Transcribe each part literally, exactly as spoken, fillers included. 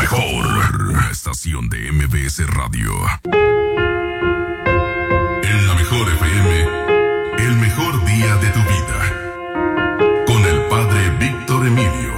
mejor estación de M B S Radio. En la mejor F M, el mejor día de tu vida. Con el padre Víctor Emilio.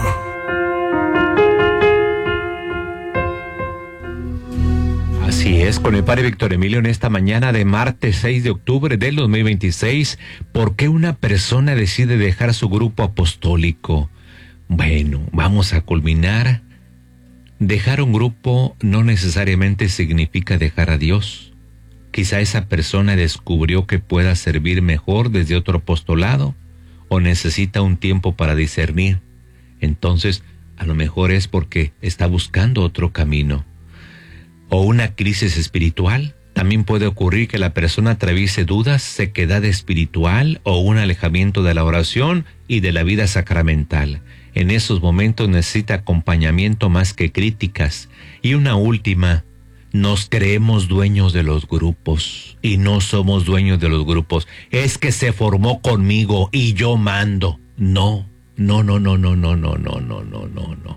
Así es, con el padre Víctor Emilio en esta mañana de martes seis de octubre del dos mil veintiséis. ¿Por qué una persona decide dejar su grupo apostólico? Bueno, vamos a culminar. Dejar un grupo no necesariamente significa dejar a Dios. Quizá esa persona descubrió que pueda servir mejor desde otro apostolado o necesita un tiempo para discernir. Entonces, a lo mejor es porque está buscando otro camino. O una crisis espiritual. También puede ocurrir que la persona atraviese dudas, sequedad espiritual o un alejamiento de la oración y de la vida sacramental. En esos momentos necesita acompañamiento más que críticas. Y una última, nos creemos dueños de los grupos y no somos dueños de los grupos. Es que se formó conmigo y yo mando. No, no, no, no, no, no, no, no, no, no, no, no,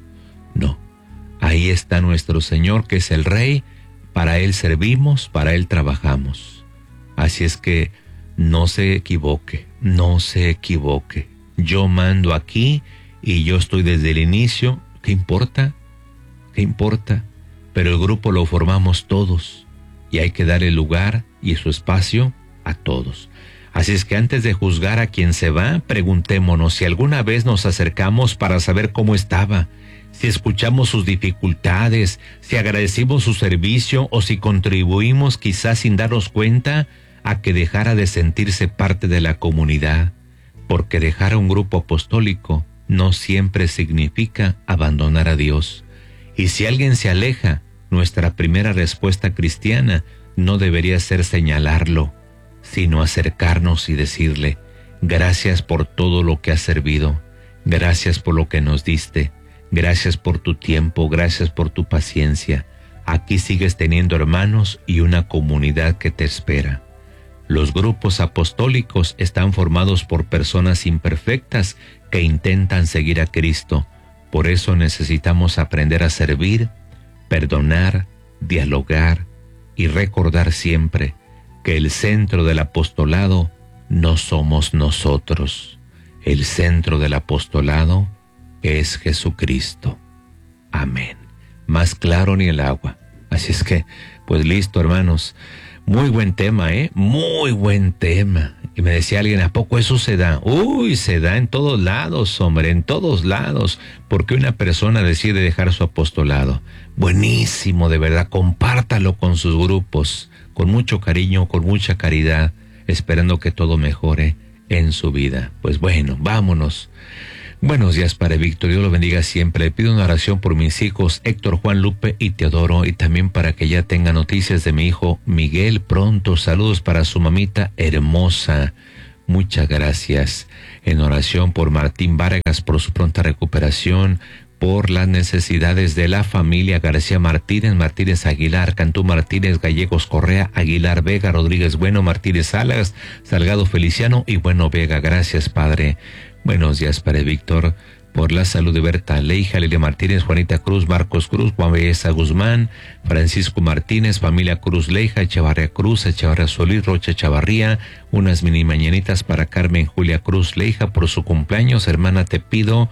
no. Ahí está nuestro Señor, que es el Rey. Para Él servimos, para Él trabajamos. Así es que no se equivoque, no se equivoque. Yo mando aquí y yo estoy desde el inicio. ¿Qué importa? ¿Qué importa? Pero el grupo lo formamos todos y hay que darle lugar y su espacio a todos. Así es que antes de juzgar a quien se va, preguntémonos si alguna vez nos acercamos para saber cómo estaba, si escuchamos sus dificultades, si agradecimos su servicio o si contribuimos quizás sin darnos cuenta a que dejara de sentirse parte de la comunidad. Porque dejar a un grupo apostólico no siempre significa abandonar a Dios. Y si alguien se aleja, nuestra primera respuesta cristiana no debería ser señalarlo, sino acercarnos y decirle: gracias por todo lo que has servido, gracias por lo que nos diste, gracias por tu tiempo, gracias por tu paciencia. Aquí sigues teniendo hermanos y una comunidad que te espera. Los grupos apostólicos están formados por personas imperfectas que intentan seguir a Cristo. Por eso necesitamos aprender a servir, perdonar, dialogar y recordar siempre que el centro del apostolado no somos nosotros. El centro del apostolado es Jesucristo. Amén. Más claro ni el agua. Así es que, pues listo, hermanos. Muy buen tema, ¿eh? Muy buen tema. Y me decía alguien, ¿a poco eso se da? Uy, se da en todos lados, hombre, en todos lados. Porque una persona decide dejar su apostolado. Buenísimo, de verdad. Compártalo con sus grupos, con mucho cariño, con mucha caridad, esperando que todo mejore en su vida. Pues bueno, vámonos. Buenos días, Padre Víctor, Dios lo bendiga siempre. Le pido una oración por mis hijos Héctor, Juan, Lupe y Teodoro, y también para que ya tenga noticias de mi hijo Miguel pronto. Saludos para su mamita hermosa. Muchas gracias. En oración por Martín Vargas, por su pronta recuperación, por las necesidades de la familia García Martínez, Martínez Aguilar, Cantú Martínez, Gallegos Correa, Aguilar Vega, Rodríguez Bueno, Martínez Salas, Salgado Feliciano y Bueno Vega. Gracias, Padre. Buenos días, Padre Víctor, por la salud de Berta Leija, Lilia Martínez, Juanita Cruz, Marcos Cruz, Juan Belleza Guzmán, Francisco Martínez, familia Cruz Leija, Echevarría Cruz, Echevarría Solís, Rocha Chavarría, unas mini mañanitas para Carmen Julia Cruz Leija por su cumpleaños. Hermana, te pido,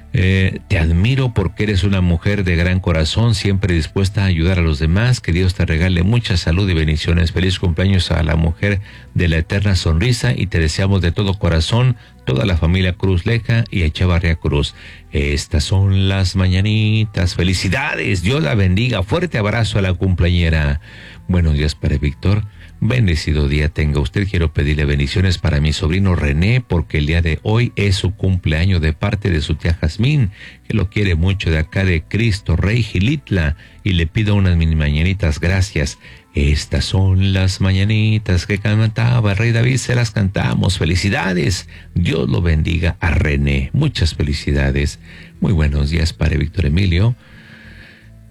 eh, te admiro porque eres una mujer de gran corazón, siempre dispuesta a ayudar a los demás. Que Dios te regale mucha salud y bendiciones. Feliz cumpleaños a la mujer de la eterna sonrisa y te deseamos de todo corazón toda la familia Cruz Leja y Echevarría Cruz. Estas son las mañanitas. Felicidades, Dios la bendiga. Fuerte abrazo a la cumpleañera. Buenos días, Padre Víctor. Bendecido día tenga usted. Quiero pedirle bendiciones para mi sobrino René, porque el día de hoy es su cumpleaños, de parte de su tía Jazmín, que lo quiere mucho, de acá de Cristo Rey Gilitla, y le pido unas mini mañanitas. Gracias. Estas son las mañanitas que cantaba el rey David, se las cantamos. Felicidades. Dios lo bendiga a René. Muchas felicidades. Muy buenos días, Padre Víctor Emilio.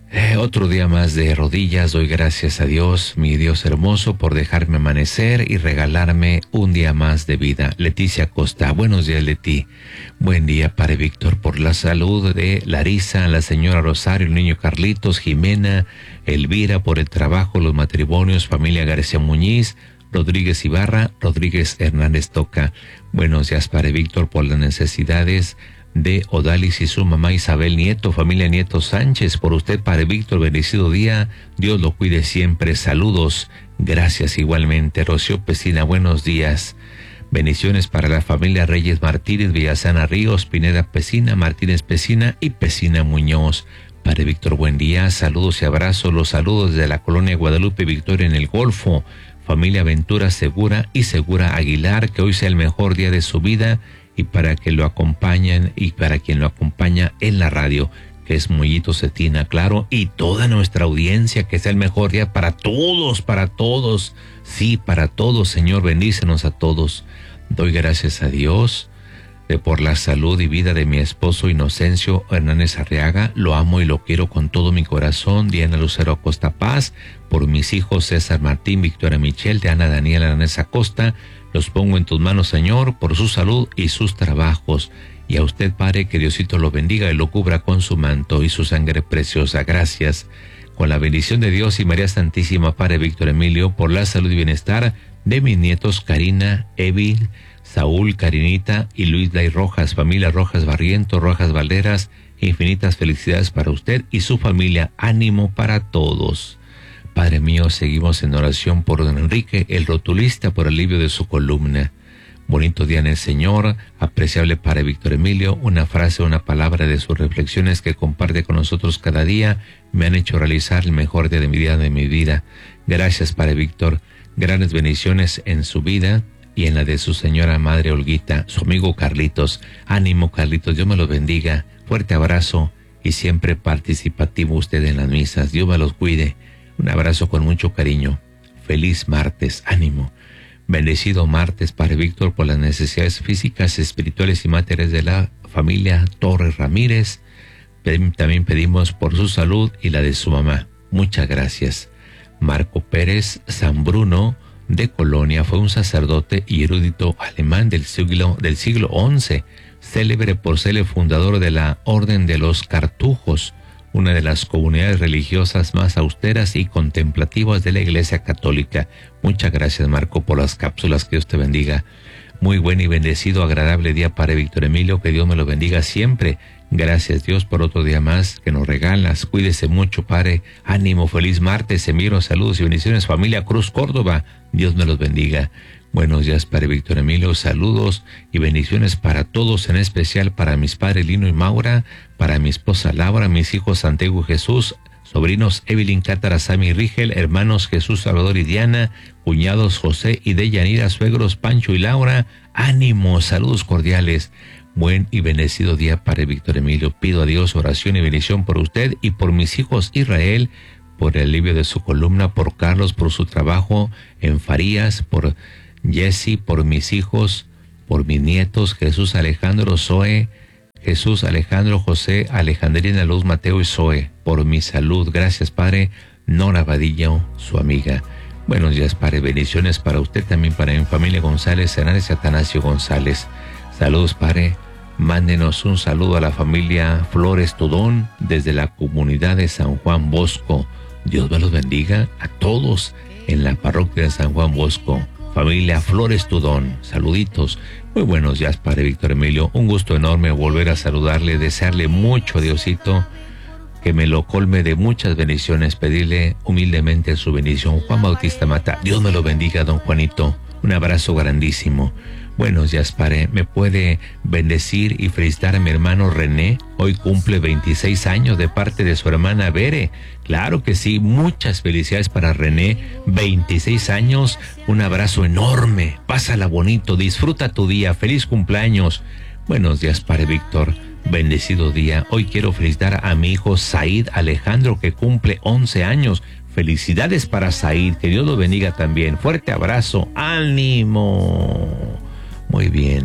Eh, otro día más de rodillas, doy gracias a Dios, mi Dios hermoso, por dejarme amanecer y regalarme un día más de vida. Leticia Costa, buenos días, Leti. Buen día, Padre Víctor, por la salud de Larisa, la señora Rosario, el niño Carlitos, Jimena, Elvira, por el trabajo, los matrimonios, familia García Muñiz, Rodríguez Ibarra, Rodríguez Hernández Toca. Buenos días, Padre Víctor, por las necesidades de Odalis y su mamá Isabel Nieto, familia Nieto Sánchez. Por usted, Padre Víctor, bendecido día, Dios lo cuide siempre. Saludos, gracias igualmente. Rocío Pesina, buenos días. Bendiciones para la familia Reyes Martínez, Villasana Ríos, Pineda Pesina, Martínez Pesina y Pesina Muñoz. Padre Víctor, buen día, saludos y abrazos. Los saludos de la colonia Guadalupe Victoria en el Golfo. Familia Ventura Segura y Segura Aguilar, que hoy sea el mejor día de su vida, y para que lo acompañen y para quien lo acompaña en la radio, que es Mollito Cetina, claro, y toda nuestra audiencia, que sea el mejor día para todos, para todos, sí, para todos, Señor, bendícenos a todos. Doy gracias a Dios de por la salud y vida de mi esposo Inocencio Hernández Arriaga, lo amo y lo quiero con todo mi corazón. Diana Lucero Acosta Paz, por mis hijos César Martín, Victoria Michelle, de Ana Daniela Hernández Acosta, los pongo en tus manos, Señor, por su salud y sus trabajos. Y a usted, Padre, que Diosito lo bendiga y lo cubra con su manto y su sangre preciosa. Gracias. Con la bendición de Dios y María Santísima, Padre Víctor Emilio, por la salud y bienestar de mis nietos Karina, Evil, Saúl, Karinita y Luis Day Rojas, familia Rojas Barriento, Rojas Valderas, infinitas felicidades para usted y su familia. Ánimo para todos. Padre mío, seguimos en oración por don Enrique, el rotulista, por alivio de su columna. Bonito día en el Señor, apreciable Padre Víctor Emilio, una frase, una palabra de sus reflexiones que comparte con nosotros cada día, me han hecho realizar el mejor día de mi vida, de mi vida. Gracias, Padre Víctor, grandes bendiciones en su vida y en la de su señora madre Olguita, su amigo Carlitos. Ánimo, Carlitos, Dios me los bendiga, fuerte abrazo y siempre participativo usted en las misas. Dios me los cuide. Un abrazo con mucho cariño. Feliz martes, ánimo. Bendecido martes, Padre Víctor, por las necesidades físicas, espirituales y materiales de la familia Torres Ramírez. También pedimos por su salud y la de su mamá. Muchas gracias. Marco Pérez Zambruno, de Colonia, fue un sacerdote y erudito alemán del siglo, del siglo once, célebre por ser el fundador de la Orden de los Cartujos, una de las comunidades religiosas más austeras y contemplativas de la Iglesia Católica. Muchas gracias, Marco, por las cápsulas. Que Dios te bendiga. Muy buen y bendecido, agradable día, Padre Víctor Emilio. Que Dios me lo bendiga siempre. Gracias, Dios, por otro día más que nos regalas. Cuídese mucho, Padre. Ánimo, feliz martes. Envío saludos y bendiciones, familia Cruz Córdoba. Dios me los bendiga. Buenos días, Padre Víctor Emilio. Saludos y bendiciones para todos, en especial para mis padres Lino y Maura, para mi esposa Laura, mis hijos Santiago y Jesús, sobrinos Evelyn, Cátara, Sammy y Rigel, hermanos Jesús, Salvador y Diana, cuñados José y Deyanira, suegros Pancho y Laura. Ánimo, saludos cordiales. Buen y bendecido día, Padre Víctor Emilio. Pido a Dios oración y bendición por usted y por mis hijos Israel, por el alivio de su columna, por Carlos, por su trabajo en Farías, por Jesse, por mis hijos, por mis nietos, Jesús, Alejandro, Zoe, Jesús, Alejandro, José, Alejandrina, Luz, Mateo y Zoe, por mi salud. Gracias, Padre. Nora Vadillo, su amiga. Buenos días, Padre. Bendiciones para usted, también para mi familia González, Hernández y Atanasio González. Saludos, Padre. Mándenos un saludo a la familia Flores Tudón desde la comunidad de San Juan Bosco. Dios me los bendiga a todos en la parroquia de San Juan Bosco. Familia Flores Tudón, saluditos. Muy buenos días, Padre Víctor Emilio. Un gusto enorme volver a saludarle, desearle mucho a Diosito que me lo colme de muchas bendiciones, pedirle humildemente su bendición. Juan Bautista Mata, Dios me lo bendiga, don Juanito. Un abrazo grandísimo. Buenos días, Padre. ¿Me puede bendecir y felicitar a mi hermano René? Hoy cumple veintiséis años de parte de su hermana Bere. Claro que sí, muchas felicidades para René. veintiséis años, un abrazo enorme. Pásala bonito, disfruta tu día. Feliz cumpleaños. Buenos días, Padre Víctor. Bendecido día. Hoy quiero felicitar a mi hijo Said Alejandro, que cumple once años. Felicidades para Said. Que Dios lo bendiga también. Fuerte abrazo. ¡Ánimo! Muy bien.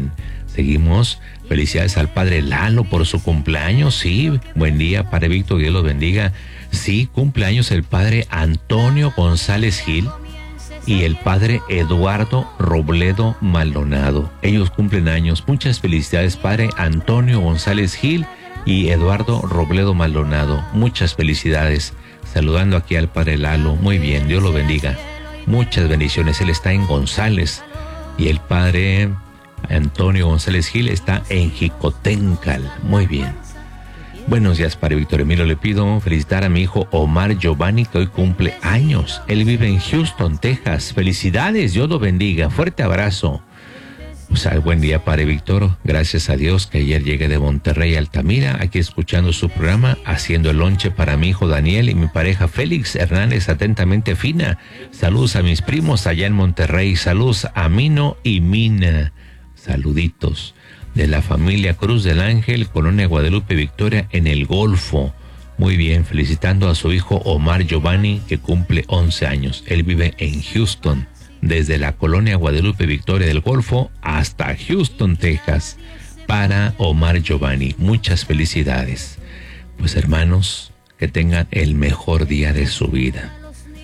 Seguimos. Felicidades al padre Lalo por su cumpleaños. Sí, buen día, padre Víctor, Dios los bendiga. Sí, cumpleaños el padre Antonio González Gil y el padre Eduardo Robledo Maldonado. Ellos cumplen años. Muchas felicidades, padre Antonio González Gil y Eduardo Robledo Maldonado. Muchas felicidades. Saludando aquí al padre Lalo. Muy bien, Dios lo bendiga. Muchas bendiciones. Él está en González y el padre Antonio González Gil está en Jicotencal. Muy bien. Buenos días, padre Víctor Emilio. Le pido felicitar a mi hijo Omar Giovanni, que hoy cumple años. Él vive en Houston, Texas. Felicidades, Dios lo bendiga. Fuerte abrazo. O sea, buen día, padre Víctor. Gracias a Dios que ayer llegué de Monterrey a Altamira, aquí escuchando su programa, haciendo el lonche para mi hijo Daniel y mi pareja Félix Hernández, atentamente Fina. Saludos a mis primos allá en Monterrey. Saludos a Mino y Mina. Saluditos de la familia Cruz del Ángel, Colonia Guadalupe Victoria, en el Golfo. Muy bien, felicitando a su hijo Omar Giovanni, que cumple once años. Él vive en Houston, desde la Colonia Guadalupe Victoria del Golfo hasta Houston, Texas, para Omar Giovanni. Muchas felicidades. Pues hermanos, que tengan el mejor día de su vida.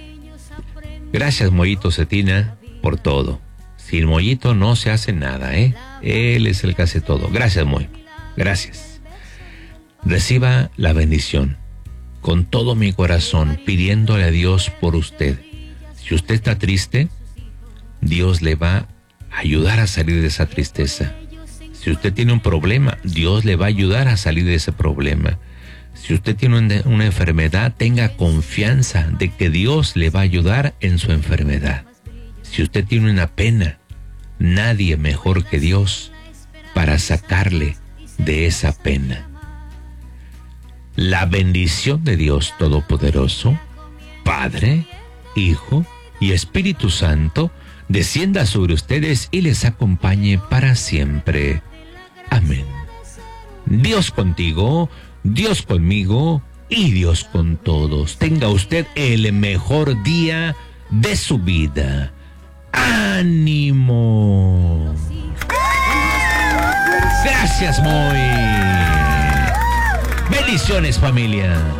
Gracias, Mollito Cetina, por todo. Sin Mollito no se hace nada, ¿eh? Él es el que hace todo. Gracias, Moy. Gracias. Reciba la bendición con todo mi corazón, pidiéndole a Dios por usted. Si usted está triste, Dios le va a ayudar a salir de esa tristeza. Si usted tiene un problema, Dios le va a ayudar a salir de ese problema. Si usted tiene una, una enfermedad, tenga confianza de que Dios le va a ayudar en su enfermedad. Si usted tiene una pena, nadie mejor que Dios para sacarle de esa pena. La bendición de Dios Todopoderoso, Padre, Hijo y Espíritu Santo, descienda sobre ustedes y les acompañe para siempre. Amén. Dios contigo, Dios conmigo y Dios con todos. Tenga usted el mejor día de su vida. ¡Ánimo! Gracias, Moy. Bendiciones, familia.